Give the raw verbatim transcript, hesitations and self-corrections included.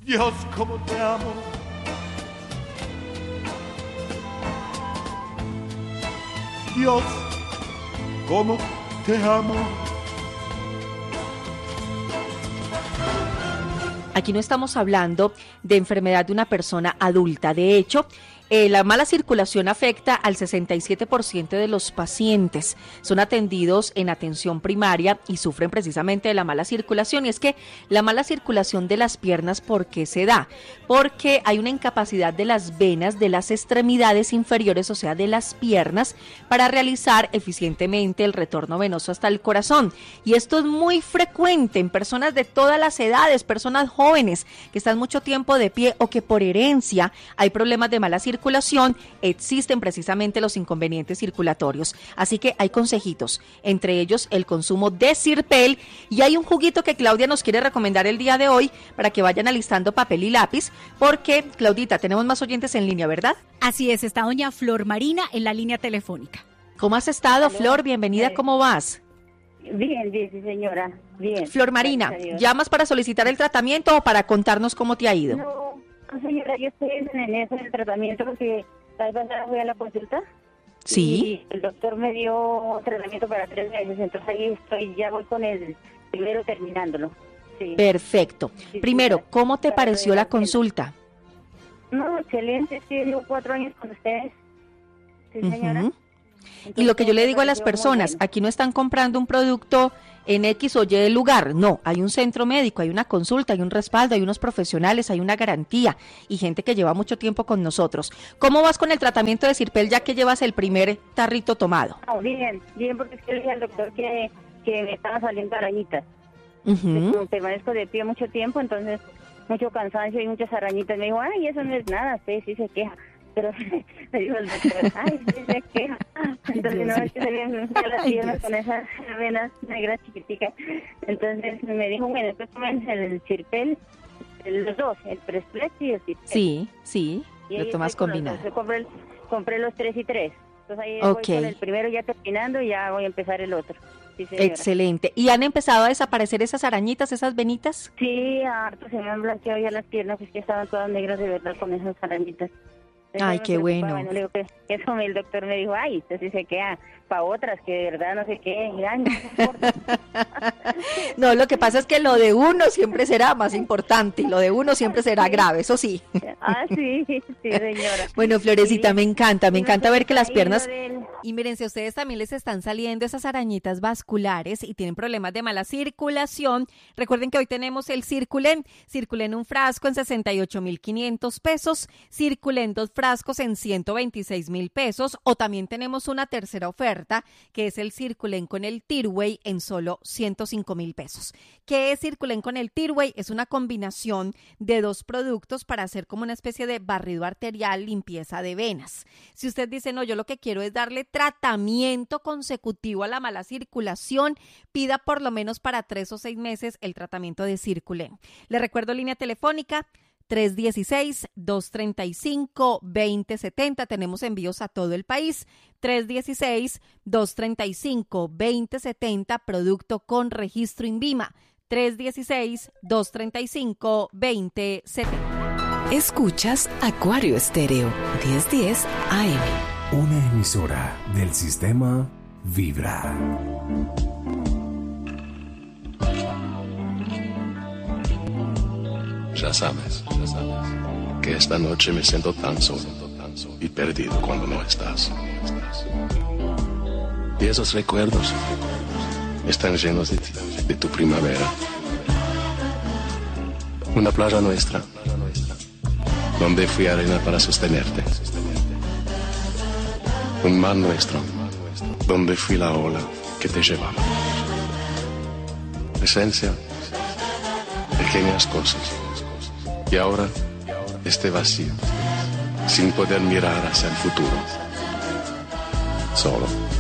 Dios, cómo te amo. Dios, cómo te amo. Aquí no estamos hablando de enfermedad de una persona adulta. De hecho, eh, la mala circulación afecta al sesenta y siete por ciento de los pacientes. Son atendidos en atención primaria y sufren precisamente de la mala circulación. Y es que la mala circulación de las piernas, ¿por qué se da? Porque hay una incapacidad de las venas de las extremidades inferiores, o sea, de las piernas, para realizar eficientemente el retorno venoso hasta el corazón. Y esto es muy frecuente en personas de todas las edades, personas jóvenes que están mucho tiempo de pie o que por herencia hay problemas de mala circulación. Existen precisamente los inconvenientes circulatorios. Así que hay consejitos, entre ellos el consumo de Zirpel, y hay un juguito que Claudia nos quiere recomendar el día de hoy para que vayan alistando papel y lápiz, porque, Claudita, tenemos más oyentes en línea, ¿verdad? Así es, está doña Flor Marina en la línea telefónica. ¿Cómo has estado, ¿Aló? Flor? Bienvenida, ¿cómo vas? Bien, bien, sí, señora, bien. Flor Marina, ¿llamas para solicitar el tratamiento o para contarnos cómo te ha ido? No, no, señora, yo estoy en eso del tratamiento porque la vez pasada fui a la consulta. Sí. Y el doctor me dio tratamiento para tres meses, entonces ahí estoy, ya voy con el primero terminándolo. Sí. Perfecto. Sí, Primero, sí, ¿cómo te para pareció la ver, consulta? No, excelente, sí, llevo cuatro años con ustedes. Sí, señora. Uh-huh. Y lo que yo le digo a las personas, aquí no están comprando un producto en X o Y lugar, no, hay un centro médico, hay una consulta, hay un respaldo, hay unos profesionales, hay una garantía y gente que lleva mucho tiempo con nosotros. ¿Cómo vas con el tratamiento de Zirpel ya que llevas el primer tarrito tomado? No, bien, bien, porque es que le dije al doctor que, que me estaban saliendo arañitas. Uh-huh. Como permanezco de pie mucho tiempo, entonces mucho cansancio y muchas arañitas. Me dijo, ay, eso no es nada, usted sí se queja. Pero me dijo el doctor, ay, sí se queja. Entonces no es que se le las piernas con esas venas negras chiquiticas. Entonces me dijo, bueno, pues tomen el Zirpel, los dos, el Presplex y el Zirpel. Sí, sí, y lo tomas combinado. Yo compré, compré los tres y tres. Entonces ahí Okay. voy con el primero ya terminando y ya voy a empezar el otro. Sí, excelente. ¿Y han empezado a desaparecer esas arañitas, esas venitas? Sí, harto, se me han blanqueado ya las piernas, es que estaban todas negras de verdad con esas arañitas. Ay, qué bueno. Bueno, le digo que eso el doctor me dijo, ay, usted sí se queda para otras que de verdad no sé qué. Y, ay, no, no, importa. No, lo que pasa es que lo de uno siempre será más importante y lo de uno siempre será grave, eso sí. Ah, sí, sí, señora. Bueno, Florecita, sí. me encanta, me y encanta ver que las piernas... Del... Y miren, si a ustedes también les están saliendo esas arañitas vasculares y tienen problemas de mala circulación, recuerden que hoy tenemos el Circulen. Circulen un frasco en sesenta y ocho mil quinientos pesos, Circulen dos frascos en ciento veintiséis mil pesos, o también tenemos una tercera oferta que es el Circulen con el Tirway en solo ciento cinco mil pesos. ¿Qué es Circulen con el Tirway? Es una combinación de dos productos para hacer como una especie de barrido arterial, limpieza de venas. Si usted dice, no, yo lo que quiero es darle tratamiento consecutivo a la mala circulación, pida por lo menos para tres o seis meses el tratamiento de Circulen. Le recuerdo línea telefónica tres uno seis, dos tres cinco, dos cero siete cero. Tenemos envíos a todo el país. tres uno seis, dos tres cinco, dos cero siete cero. Producto con registro INVIMA. tres uno seis, dos tres cinco, dos cero siete cero. Escuchas Acuario Estéreo diez diez A M. Una emisora del sistema Vibra. Ya sabes, ya sabes, que esta noche me siento tan solo y perdido cuando no estás. Y esos recuerdos están llenos de ti, de tu primavera. Una playa nuestra, donde fui arena para sostenerte. Un mar nuestro, donde fui la ola que te llevaba. Esencia, pequeñas cosas. Y ahora, este vacío, sin poder mirar hacia el futuro. Solo.